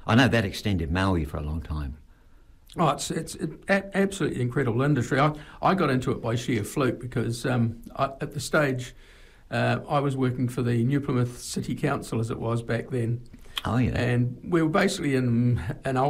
I know that extended Maui for a long time. Oh, absolutely incredible industry. I got into it by sheer fluke because at the stage I was working for the New Plymouth City Council as it was back then. Oh, yeah. And we were basically in an